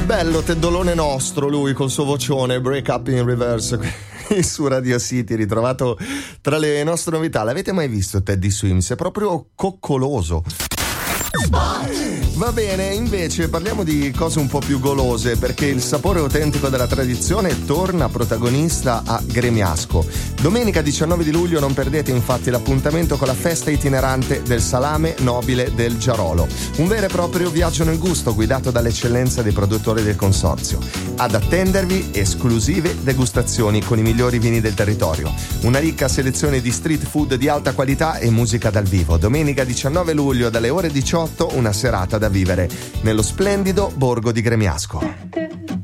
Bello Teddolone nostro, lui col suo vocione, Break Up in Reverse su Radio City, ritrovato tra le nostre novità. L'avete mai visto Teddy Swims? È proprio coccoloso. Va bene, invece parliamo di cose un po' più golose, perché il sapore autentico della tradizione torna protagonista a Gremiasco. Domenica 19 di luglio non perdete infatti l'appuntamento con la festa itinerante del salame nobile del Giarolo, un vero e proprio viaggio nel gusto guidato dall'eccellenza dei produttori del consorzio. Ad attendervi esclusive degustazioni con i migliori vini del territorio, una ricca selezione di street food di alta qualità e musica dal vivo. Domenica 19 luglio dalle ore 18 una serata da vivere nello splendido borgo di Gremiasco.